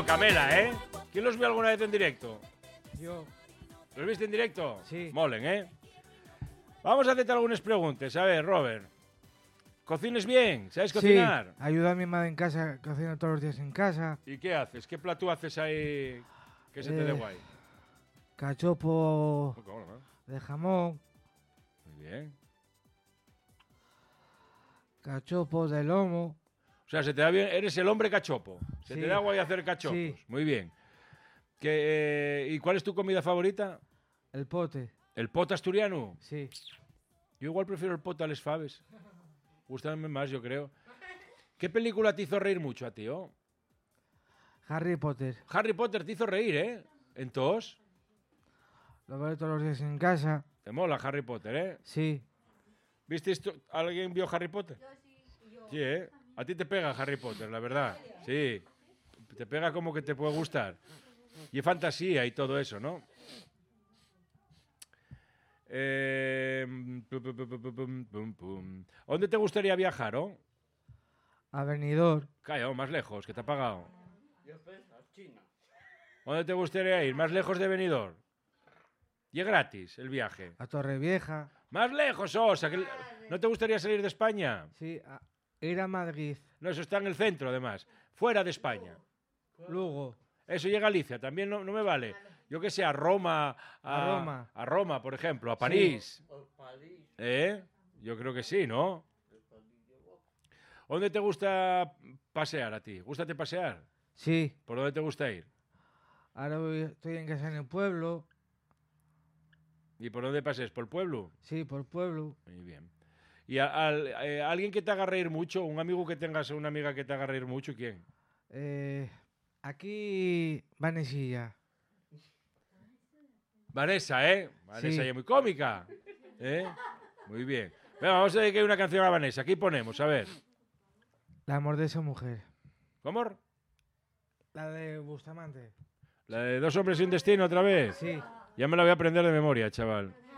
Bueno, Camela, ¿eh? ¿Quién los vio alguna vez en directo? Yo. ¿Los viste en directo? Sí. Molen, ¿eh? Vamos a hacerte algunas preguntas. A ver, Robert. ¿Cocines bien? ¿Sabes cocinar? Sí, ayudo a mi madre en casa, cocino todos los días en casa. ¿Y qué haces? ¿Qué plato haces ahí que se te dé guay? Cachopo ¿Cómo no? de jamón, Muy bien. cachopo de lomo. O sea, se te da bien. Eres el hombre cachopo. Se Sí. te da guay hacer cachopos. Sí. Muy bien. ¿Y cuál es tu comida favorita? El pote, ¿El pot asturiano? sí. Yo igual prefiero el pot a les faves. Gústame más, yo creo. ¿Qué película te hizo reír mucho a ti, oh? Harry Potter, Harry Potter te hizo reír, ¿eh? ¿Entonces? lo veo todos los días en casa. Te mola Harry Potter, ¿eh? Sí, ¿Viste esto? ¿Alguien vio Harry Potter? Yo sí. Sí, ¿eh? A ti te pega Harry Potter, la verdad. Sí. Te pega como que te puede gustar. Y es fantasía y todo eso, ¿no? ¿Dónde te gustaría viajar, oh? a Benidorm, Calla, más lejos, que te ha pagado. Yo pienso, China. ¿Dónde te gustaría ir? ¿Más lejos de Benidorm? Y es gratis el viaje. a Torrevieja, ¡Más lejos, Osa! ¿No te gustaría salir de España? sí, a ir a Madrid, No, eso está en el centro, además. Fuera de España. Lugo, Eso y a Galicia, también no me vale. Yo que sé, a Roma, A Roma. a Roma, por ejemplo, a París. O París. ¿Eh? Yo creo que sí, ¿no? ¿Dónde te gusta pasear a ti? ¿Gústate pasear? sí. ¿Por dónde te gusta ir? Ahora estoy en casa en el pueblo, ¿Y por dónde paseas? ¿Por el pueblo? sí, por el pueblo. Muy bien. ¿Y alguien que te haga reír mucho? ¿Un amigo que tengas o una amiga que te haga reír mucho? ¿Quién? Aquí, Vanesilla. Vanessa, ¿eh? Vanessa Sí. ya es muy cómica. ¿Eh? Muy bien. Venga, vamos a dedicar una canción a Vanessa. Aquí ponemos, a ver. El amor de esa mujer. ¿Cómo? La de Bustamante. ¿La de Dos hombres y un destino otra vez? Sí. Ya me la voy a aprender de memoria, chaval.